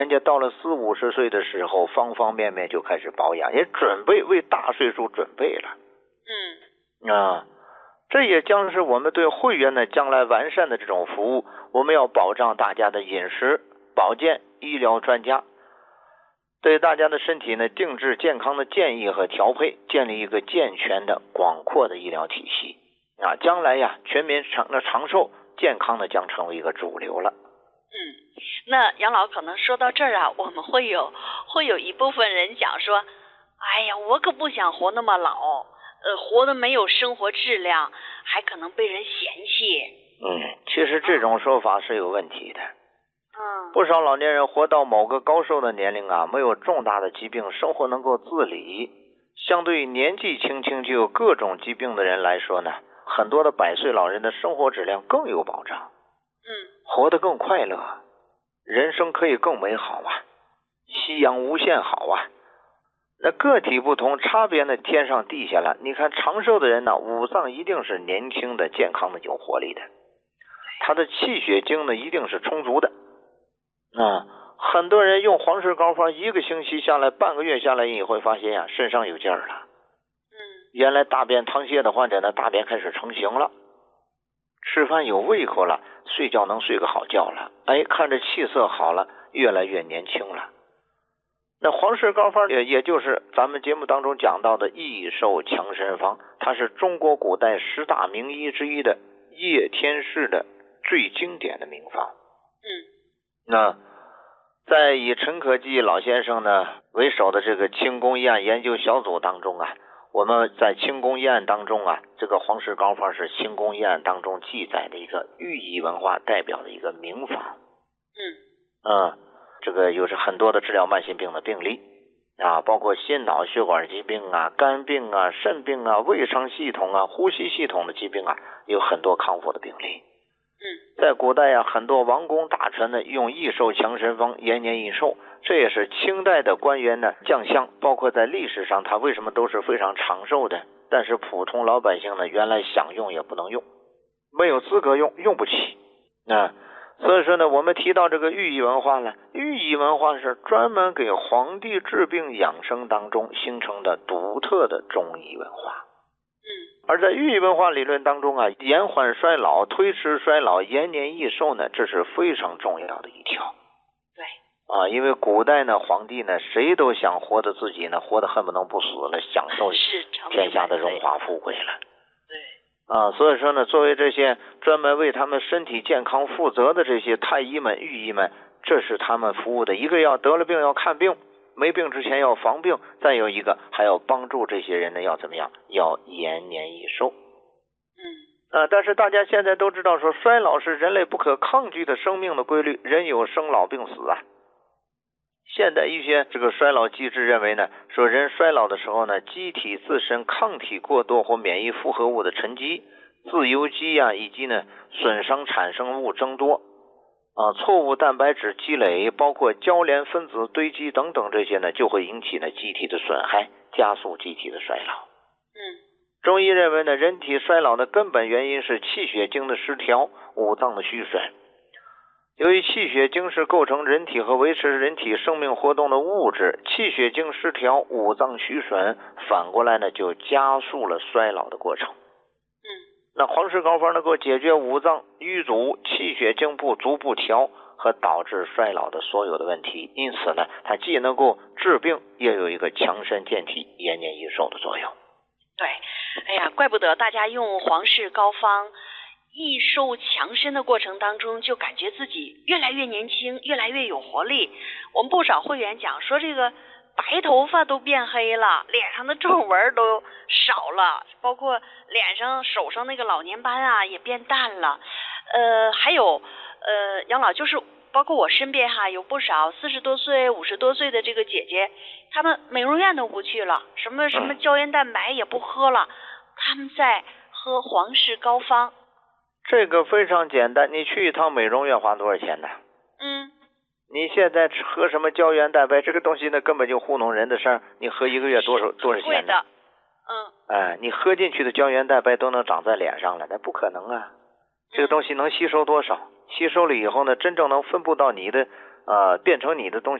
人家到了40-50岁的时候，方方面面就开始保养，也准备为大岁数准备了。这也将是我们对会员呢将来完善的这种服务。我们要保障大家的饮食、保健、医疗专家，对大家的身体呢定制健康的建议和调配，建立一个健全的、广阔的医疗体系。将来呀，全民长寿、健康的将成为一个主流了。 那杨老可能说到这儿啊，我们会有一部分人讲说，哎呀，我可不想活那么老，活得没有生活质量，还可能被人嫌弃。 其实这种说法是有问题的。不少老年人活到某个高寿的年龄啊，没有重大的疾病，生活能够自理。相对于年纪轻轻就有各种疾病的人来说呢，很多的100岁老人的生活质量更有保障。活得更快乐，人生可以更美好啊，夕阳无限好啊。那个体不同，差别呢天上地下了。你看长寿的人呢，五脏一定是年轻的、健康的、有活力的，他的气血精呢一定是充足的。很多人用黄氏膏方1个星期下来，半个月下来，你会发现呀，身上有劲儿了。原来大便溏泻的患者呢，大便开始成型了，吃饭有胃口了，睡觉能睡个好觉了，看着气色好了，越来越年轻了。那黄氏膏方也就是咱们节目当中讲到的益寿强身方，它是中国古代10大名医之一的叶天士的最经典的名方。那在以陈可基老先生呢为首的这个清宫医案研究小组当中啊，我们在清宫医案当中啊，这个黄氏膏方是清宫医案当中记载的一个寓医文化代表的一个名方。这个又是很多的治疗慢性病的病例包括心脑血管疾病啊、肝病啊、肾病啊、胃肠系统啊、呼吸系统的疾病啊，有很多康复的病例。在古代啊，很多王公大臣呢用益寿强身方延年益寿，这也是清代的官员呢将相，包括在历史上他为什么都是非常长寿的，但是普通老百姓呢原来想用也不能用，没有资格用，用不起。所以说呢，我们提到这个寓医文化呢，寓医文化是专门给皇帝治病养生当中形成的独特的中医文化。而在寓医文化理论当中啊，延缓衰老、推迟衰老、延年益寿呢，这是非常重要的一条。因为古代呢，皇帝呢，谁都想活得自己呢，活得恨不能不死了，享受天下的荣华富贵了。所以说呢，作为这些专门为他们身体健康负责的这些太医们、御医们，这是他们服务的。一个要得了病要看病，没病之前要防病，再有一个还要帮助这些人呢要怎么样？要延年益寿。但是大家现在都知道说，衰老是人类不可抗拒的生命的规律，人有生老病死啊。现代医学这个衰老机制认为呢，说人衰老的时候呢，机体自身抗体过多或免疫复合物的沉积、自由基以及呢损伤产生物增多错误蛋白质积累，包括交联分子堆积等等，这些呢就会引起呢机体的损害，加速机体的衰老。中医认为呢，人体衰老的根本原因是气血经的失调、五脏的虚损。由于气血经是构成人体和维持人体生命活动的物质，气血经失调、五脏虚损，反过来呢就加速了衰老的过程。那黄氏膏方能够解决五脏瘀阻、气血经不足不调和导致衰老的所有的问题，因此呢，它既能够治病，也有一个强身健体、延年益寿的作用。 怪不得大家用黄氏膏方益寿强身的过程当中，就感觉自己越来越年轻，越来越有活力。我们不少会员讲说，这个白头发都变黑了，脸上的皱纹都少了，包括脸上手上那个老年斑也变淡了。还有杨老，就是包括我身边有不少40多岁、50多岁的这个姐姐，她们美容院都不去了，什么胶原蛋白也不喝了，他们在喝黄氏膏方。 这个非常简单，你去一趟美容院花多少钱呢？你现在喝什么胶原蛋白，这个东西呢根本就糊弄人的事儿，你喝一个月多少钱呢？你喝进去的胶原蛋白都能长在脸上了，那不可能啊。这个东西能吸收多少？吸收了以后呢，真正能分布到你的变成你的东西。